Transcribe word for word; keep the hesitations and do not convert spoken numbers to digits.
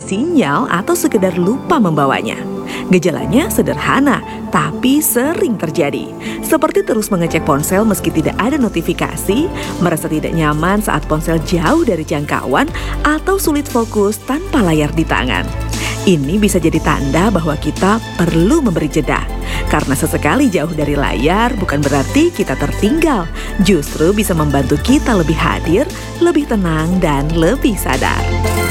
sinyal atau sekedar lupa membawanya. Gejalanya sederhana, tapi sering terjadi. Seperti terus mengecek ponsel meski tidak ada notifikasi, merasa tidak nyaman saat ponsel jauh dari jangkauan, atau sulit fokus tanpa layar di tangan. Ini bisa jadi tanda bahwa kita perlu memberi jeda. Karena sesekali jauh dari layar bukan berarti kita tertinggal. Justru bisa membantu kita lebih hadir, lebih tenang, dan lebih sadar.